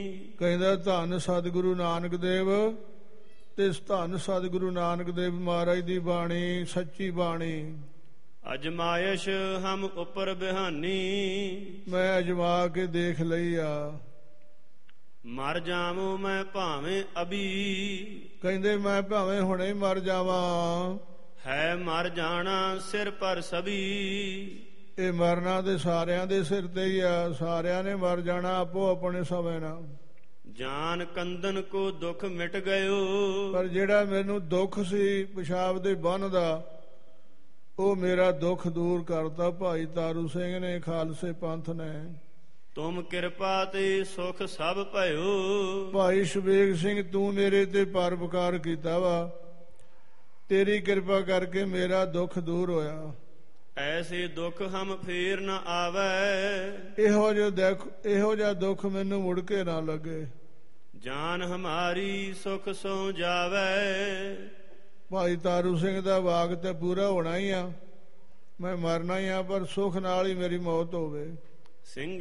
ਕਹਿੰਦਾ ਧੰਨ ਸਤਿਗੁਰੂ ਨਾਨਕ ਦੇਵ ਤੇ ਧੰਨ ਸਤਿਗੁਰੂ ਨਾਨਕ ਦੇਵ ਮਹਾਰਾਜ ਦੀ ਬਾਣੀ ਸੱਚੀ ਬਾਣੀ। ਅਜਮਾਇਸ਼ ਹਮ ਉੱਪਰ ਬਿਹਾਨੀ, ਮੈਂ ਅਜਮਾ ਕੇ ਦੇਖ ਲਈ ਆ। ਮਰ ਜਾਵਾਂ ਮੈਂ ਭਾਵੇਂ ਅਭੀ, ਕਹਿੰਦੇ ਮੈਂ ਭਾਵੇਂ ਹੁਣੇ ਮਰ ਜਾਵਾਂ, ਹੈ ਮਰ ਜਾਣਾ ਸਿਰ ਪਰ ਸਭੀ। ਇਹ ਮਰਨਾ ਤੇ ਸਾਰਿਆਂ ਦੇ ਸਿਰ ਤੇ ਹੀ ਆ, ਸਾਰਿਆਂ ਨੇ ਮਰ ਜਾਣਾ ਆਪੋ ਆਪਣੇ ਸਮੇਂ ਨਾਲ। ਜਾਨ ਕੰਦਨ ਕੋ ਦੁੱਖ ਮਿਟ ਗਇਓ, ਪਰ ਜਿਹੜਾ ਮੈਨੂੰ ਦੁੱਖ ਸੀ ਪਿਸ਼ਾਬ ਦੇ ਬੰਨ ਦਾ, ਉਹ ਮੇਰਾ ਦੁੱਖ ਦੂਰ ਕਰਤਾ ਭਾਈ ਤਾਰੂ ਸਿੰਘ ਨੇ, ਖਾਲਸੇ ਪੰਥ ਨੇ। ਤੁਮ ਕਿਰਪਾ ਤੇ ਸੁਖ ਸਭ ਭਇਓ, ਭਾਈ ਸ਼ਬੀਰ ਸਿੰਘ ਤੂੰ ਮੇਰੇ ਤੇ ਪਰਉਪਕਾਰ ਕੀਤਾ ਵਾ, ਤੇਰੀ ਕਿਰਪਾ ਕਰਕੇ ਮੇਰਾ ਦੁੱਖ ਦੂਰ ਹੋਇਆ। ਐਸੇ ਦੁੱਖ ਹਮ ਫੇਰ ਨ ਆਵੈ, ਇਹੋ ਜਿਹਾ ਦੁੱਖ ਮੈਨੂੰ ਮੁੜ ਕੇ ਨਾ ਲੱਗੇ। ਜਾਨ ਹਮਾਰੀ ਸੁਖ ਸੋ ਜਾਵੈ, ਭਾਈ ਤਾਰੂ ਸਿੰਘ ਦਾ ਵਾਗ ਤੇ ਪੂਰਾ ਹੋਣਾ ਹੀ ਆ, ਮੈਂ ਮਰਨਾ ਹੀ ਆ, ਪਰ ਸੁਖ ਨਾਲ ਹੀ ਮੇਰੀ ਮੌਤ ਹੋਵੇ। ਸਿੰਘ